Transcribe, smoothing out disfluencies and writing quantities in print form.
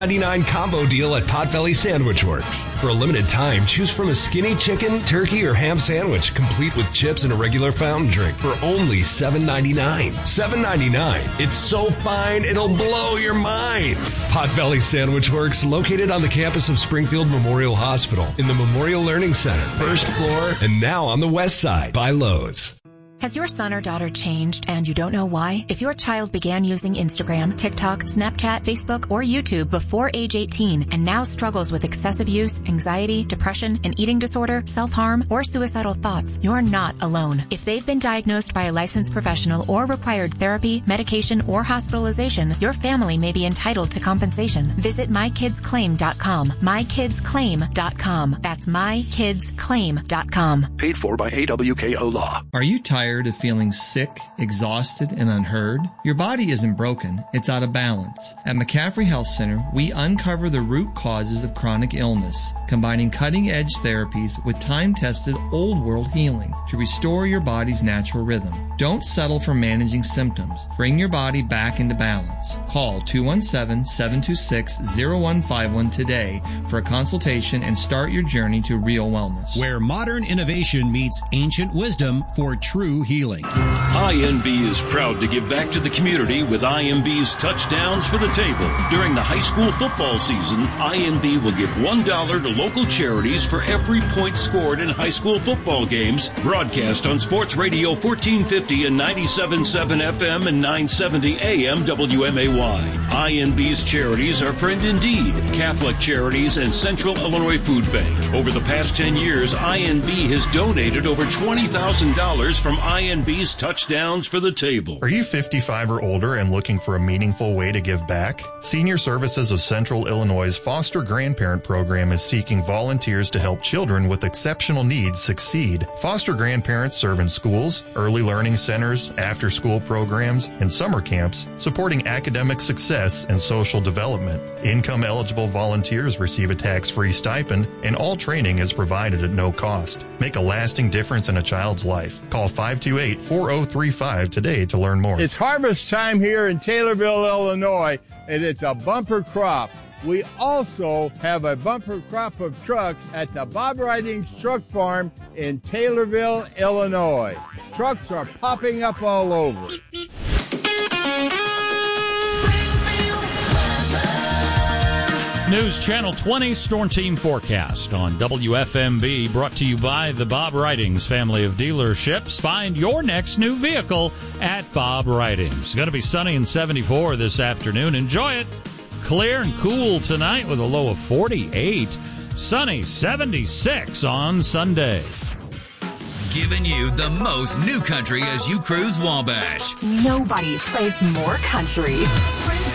$99 combo deal at Potbelly Sandwich Works. For a limited time, choose from a skinny chicken, turkey, or ham sandwich, complete with chips and a regular fountain drink for only $7.99. $7.99. It's so fine, it'll blow your mind. Potbelly Sandwich Works, located on the campus of Springfield Memorial Hospital in the Memorial Learning Center, first floor, and now on the west side by Lowe's. Has your son or daughter changed and you don't know why? If your child began using Instagram, TikTok, Snapchat, Facebook, or YouTube before age 18 and now struggles with excessive use, anxiety, depression, an eating disorder, self-harm, or suicidal thoughts, you're not alone. If they've been diagnosed by a licensed professional or required therapy, medication, or hospitalization, your family may be entitled to compensation. Visit mykidsclaim.com. mykidsclaim.com. That's mykidsclaim.com. Paid for by AWKO Law. Are you tired of feeling sick, exhausted, and unheard? Your body isn't broken, it's out of balance. At McCaffrey Health Center, we uncover the root causes of chronic illness, combining cutting-edge therapies with time-tested old-world healing to restore your body's natural rhythm. Don't settle for managing symptoms. Bring your body back into balance. Call 217-726-0151 today for a consultation and start your journey to real wellness. Where modern innovation meets ancient wisdom for true healing. INB is proud to give back to the community with INB's Touchdowns for the Table. During the high school football season, INB will give $1 to local charities for every point scored in high school football games, broadcast on Sports Radio 1450 and 97.7 FM and 970 AM WMAY. INB's charities are Friend Indeed, Catholic Charities, and Central Illinois Food Bank. Over the past 10 years, INB has donated over $20,000 from INB's Touchdowns for the Table. Are you 55 or older and looking for a meaningful way to give back? Senior Services of Central Illinois' Foster Grandparent Program is seeking volunteers to help children with exceptional needs succeed. Foster grandparents serve in schools, early learning centers, after-school programs, and summer camps, supporting academic success and social development. Income-eligible volunteers receive a tax-free stipend, and all training is provided at no cost. Make a lasting difference in a child's life. Call 528-4035 today to learn more. It's harvest time here in Taylorville, Illinois, and it's a bumper crop. We also have a bumper crop of trucks at the Bob Ridings Truck Farm in Taylorville, Illinois. Trucks are popping up all over. News Channel 20 Storm Team Forecast on WFMB, brought to you by the Bob Ridings family of dealerships. Find your next new vehicle at Bob Ridings. It's going to be sunny and 74 this afternoon. Enjoy it. Clear and cool tonight with a low of 48. Sunny 76 on Sunday. Giving you the most new country as you cruise Wabash. Nobody plays more country.